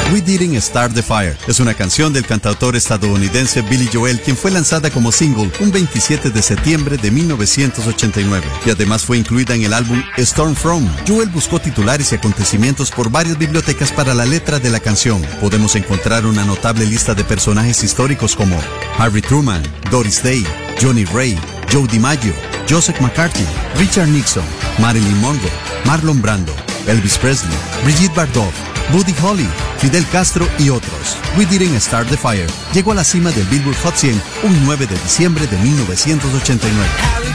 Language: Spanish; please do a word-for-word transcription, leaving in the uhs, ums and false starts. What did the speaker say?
We Didn't Start the Fire es una canción del cantautor estadounidense Billy Joel, quien fue lanzada como single un veintisiete de septiembre de mil novecientos ochenta y nueve y además fue incluida en el álbum Storm From. Joel buscó titulares y acontecimientos por varias bibliotecas para la letra de la canción. Podemos encontrar una notable lista de personajes históricos como Harry Truman, Doris Day, Johnny Ray, Joe DiMaggio, Joseph McCarthy, Richard Nixon, Marilyn Monroe, Marlon Brando, Elvis Presley, Brigitte Bardot, Buddy Holly, Fidel Castro y otros. We Didn't Start the Fire llegó a la cima del Billboard Hot cien un nueve de diciembre de mil novecientos ochenta y nueve.